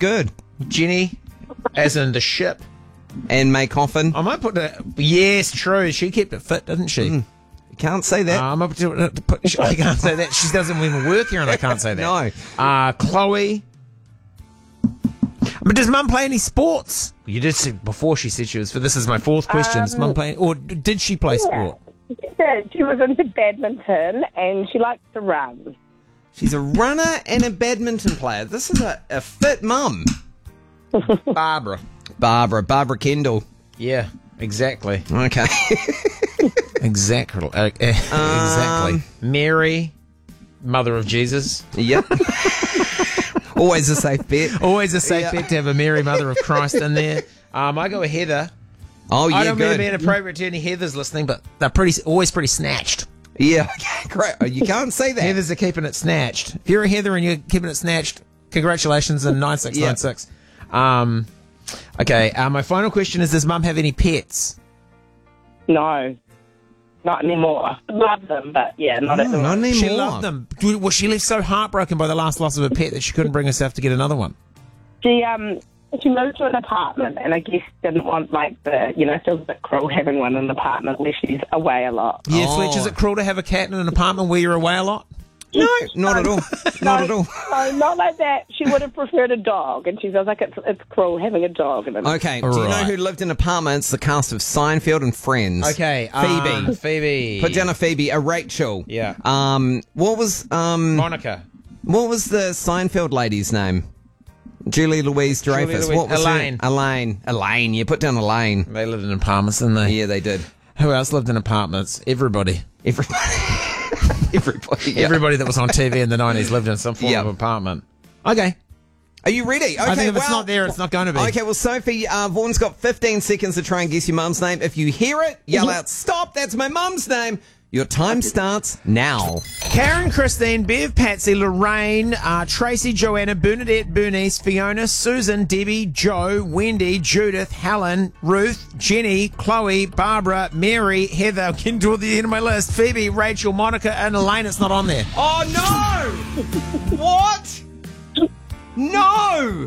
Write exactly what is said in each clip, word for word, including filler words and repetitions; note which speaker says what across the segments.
Speaker 1: good.
Speaker 2: Jenny, as in the ship.
Speaker 1: And May Coffin.
Speaker 2: I might put that. Yes, true. She kept it fit, didn't she?
Speaker 1: Mm. You can't say that.
Speaker 2: Uh, I might put, to put, I can't say that. She doesn't even work here, and I can't say that.
Speaker 1: No.
Speaker 2: Uh, Chloe. But does Mum play any sports? You did say before she said she was. For this is my fourth question. Um, does Mum play, or did she play
Speaker 3: yeah.
Speaker 2: sport?
Speaker 3: Yeah, she was into badminton and she likes to run.
Speaker 1: She's a runner and a badminton player. This is a, a fit mum.
Speaker 2: Barbara.
Speaker 1: Barbara. Barbara Kendall.
Speaker 2: Yeah, exactly.
Speaker 1: Okay.
Speaker 2: exactly. Uh, exactly. Um, Mary, mother of Jesus.
Speaker 1: Yep. Always a safe bet.
Speaker 2: Always a safe
Speaker 1: yeah.
Speaker 2: bet to have a Mary, mother of Christ in there. Um, I go with Heather.
Speaker 1: Oh, yeah,
Speaker 2: I don't
Speaker 1: good.
Speaker 2: mean to be inappropriate to any Heathers listening, but they're pretty always pretty snatched.
Speaker 1: Yeah, okay, great. You can't say that.
Speaker 2: Heathers are keeping it snatched. If you're a Heather and you're keeping it snatched, congratulations in nine six nine six. Um, okay, uh, my final question is, does Mum have any pets?
Speaker 3: No. Not anymore. Love them, but yeah, not
Speaker 1: no,
Speaker 3: at the
Speaker 1: not
Speaker 3: moment.
Speaker 1: anymore.
Speaker 2: She loved them. Was she left so heartbroken by the last loss of a pet that she couldn't bring herself to get another one?
Speaker 3: She um she moved to an apartment and I guess didn't want like the you know, it feels a bit cruel having one in an apartment where she's away a lot.
Speaker 2: Yeah,
Speaker 1: Oh.
Speaker 2: Fletch, is it cruel to have a cat in an apartment where you're away a lot?
Speaker 1: No, not at all. Not
Speaker 3: no,
Speaker 1: at all.
Speaker 3: No, not like that. She would have preferred a dog, and she feels like it's it's cruel having a dog. In an
Speaker 1: Okay, do you know
Speaker 2: Right.
Speaker 1: who lived in apartments? The cast of Seinfeld and Friends.
Speaker 2: Okay,
Speaker 1: Phoebe.
Speaker 2: um, Phoebe.
Speaker 1: Put down a Phoebe, a Rachel.
Speaker 2: Yeah.
Speaker 1: Um, what was um,
Speaker 2: Monica.
Speaker 1: what was the Seinfeld lady's name? Julie Louise Dreyfus.
Speaker 2: Louise-
Speaker 1: What was her-
Speaker 2: Elaine.
Speaker 1: Elaine. Elaine. You put down Elaine.
Speaker 2: They lived in apartments, didn't they?
Speaker 1: Yeah, they did.
Speaker 2: Who else lived in apartments? Everybody.
Speaker 1: Everybody. Everybody. Yeah.
Speaker 2: Everybody that was on T V in the nineties lived in some form
Speaker 1: Yeah.
Speaker 2: of apartment. Okay.
Speaker 1: Are you ready? Okay,
Speaker 2: I think if
Speaker 1: well,
Speaker 2: it's not there, it's not going to be.
Speaker 1: Okay, well, Sophie, uh, Vaughn's got fifteen seconds to try and guess your mum's name. If you hear it, yell out, stop, that's my mum's name. Your time starts now.
Speaker 2: Karen, Christine, Bev, Patsy, Lorraine, uh, Tracy, Joanna, Bernadette, Bernice, Fiona, Susan, Debbie, Joe, Wendy, Judith, Helen, Ruth, Jenny, Chloe, Barbara, Mary, Heather, I'm getting toward the end of my list, Phoebe, Rachel, Monica, and Elaine. It's not on there.
Speaker 1: Oh, no! What? No!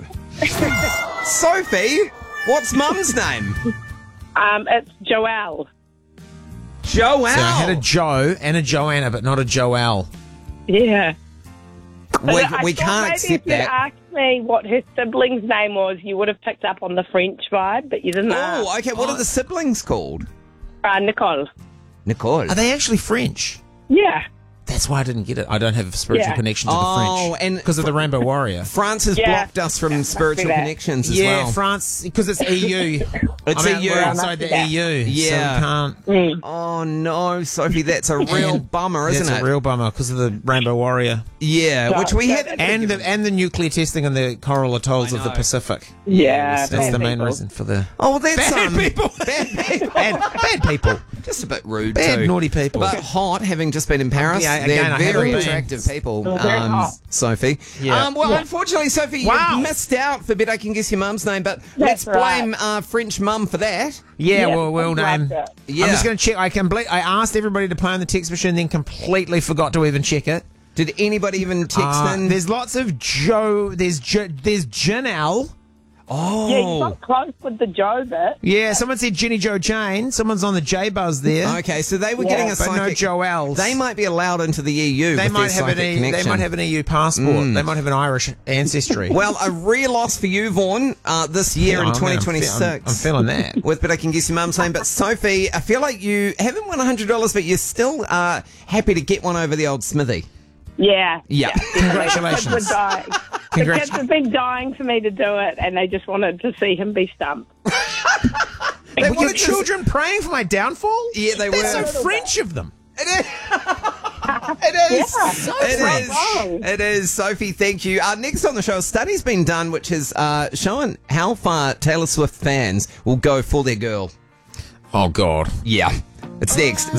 Speaker 1: Sophie, what's mum's name?
Speaker 3: Um, it's Joelle.
Speaker 1: Joelle.
Speaker 2: So I had a Joe and a Joanna, but not a Joelle.
Speaker 3: Yeah.
Speaker 1: we
Speaker 3: I
Speaker 1: we
Speaker 3: thought
Speaker 1: can't
Speaker 3: maybe
Speaker 1: accept
Speaker 3: if you'd
Speaker 1: that.
Speaker 3: asked me what her sibling's name was, you would have picked up on the French vibe, but you didn't ask.
Speaker 1: Oh, okay, what are the siblings called?
Speaker 3: Uh, Nicole.
Speaker 1: Nicole.
Speaker 2: Are they actually French?
Speaker 3: Yeah.
Speaker 2: That's why I didn't get it. I don't have a spiritual
Speaker 3: Yeah.
Speaker 2: connection to the
Speaker 1: Oh,
Speaker 2: French.
Speaker 1: and
Speaker 2: because of the Rainbow Warrior.
Speaker 1: France has
Speaker 3: Yeah.
Speaker 1: blocked us from spiritual
Speaker 3: that.
Speaker 1: connections as
Speaker 2: Yeah,
Speaker 1: well.
Speaker 2: France, because it's E U.
Speaker 1: It's
Speaker 2: I mean,
Speaker 1: E U.
Speaker 2: We're outside the
Speaker 3: Yeah.
Speaker 2: E U.
Speaker 1: Yeah.
Speaker 2: So we can't.
Speaker 1: Oh, no, Sophie, that's a real bummer, isn't
Speaker 2: That's
Speaker 1: it?
Speaker 2: a real bummer because of the Rainbow Warrior.
Speaker 1: Yeah,
Speaker 3: No,
Speaker 1: which we
Speaker 3: no,
Speaker 1: had...
Speaker 3: that's-
Speaker 2: And the, and the nuclear testing in the coral atolls of the Pacific.
Speaker 3: Yeah.
Speaker 2: That's
Speaker 3: bad
Speaker 2: the main
Speaker 3: people.
Speaker 2: reason for the...
Speaker 1: Oh, that's...
Speaker 2: Bad
Speaker 1: um,
Speaker 2: people.
Speaker 1: Bad people.
Speaker 2: Bad, bad people.
Speaker 1: Just a bit rude,
Speaker 2: Bad,
Speaker 1: too.
Speaker 2: naughty people.
Speaker 1: But hot, having just been in Paris.
Speaker 2: Yeah,
Speaker 1: They're
Speaker 2: again, I haven't
Speaker 1: very
Speaker 2: been.
Speaker 1: attractive people,
Speaker 3: Oh, very
Speaker 1: um,
Speaker 3: hot.
Speaker 1: Sophie.
Speaker 2: Yeah.
Speaker 1: Um, well,
Speaker 3: Yeah.
Speaker 1: unfortunately, Sophie,
Speaker 2: Wow.
Speaker 1: you missed out for Bet I Can Guess Your Mum's Name, but let's
Speaker 3: That's right.
Speaker 1: blame uh, French mum for that.
Speaker 2: Yeah,
Speaker 3: Yeah,
Speaker 2: well, well
Speaker 3: I'd
Speaker 2: name.
Speaker 3: love that.
Speaker 1: Yeah.
Speaker 2: I'm just going to check. I complete. I asked everybody to play on the text machine, then completely forgot to even check it.
Speaker 1: Did anybody even text
Speaker 2: Uh,
Speaker 1: in?
Speaker 2: there's lots of Joe. There's jo, there's Janelle.
Speaker 1: Oh.
Speaker 3: Yeah, you got close with the Joe bit.
Speaker 2: Yeah, someone said Jenny Jo Jane. Someone's on the J Buzz there.
Speaker 1: Okay, so they were
Speaker 3: Yeah.
Speaker 1: getting a
Speaker 2: But no
Speaker 1: psychic...
Speaker 2: Joelles.
Speaker 1: They might be allowed into the E U
Speaker 2: They
Speaker 1: with
Speaker 2: might
Speaker 1: their
Speaker 2: have an
Speaker 1: psychic
Speaker 2: e,
Speaker 1: connection.
Speaker 2: They might have an E U passport.
Speaker 1: Mm.
Speaker 2: They might have an Irish ancestry.
Speaker 1: Well, a real loss for you, Vaughan, uh, this year
Speaker 2: Yeah,
Speaker 1: in
Speaker 2: I'm-
Speaker 1: twenty
Speaker 2: I'm fe-
Speaker 1: twenty-six.
Speaker 2: I'm, I'm feeling that.
Speaker 1: With But I Can Guess Your Mum's Name. But Sophie, I feel like you haven't won one hundred dollars, but you're still uh, happy to get one over the old Smithy.
Speaker 3: Yeah.
Speaker 1: Yeah.
Speaker 2: Congratulations.
Speaker 3: The kids were dying. The
Speaker 2: Congrats-
Speaker 3: kids have been dying for me to do it, and they just wanted to see him be stumped.
Speaker 1: They
Speaker 2: Were your
Speaker 1: wanted to-
Speaker 2: children praying for my downfall?
Speaker 1: Yeah, they
Speaker 2: They're
Speaker 1: were.
Speaker 2: so French of them.
Speaker 1: It is. It is.
Speaker 3: Yeah.
Speaker 2: So
Speaker 1: It
Speaker 2: French.
Speaker 1: is. It is. Sophie, thank you. Uh, next on the show, a study's been done which is uh, showing how far Taylor Swift fans will go for their girl.
Speaker 2: Oh God.
Speaker 1: Yeah. It's next.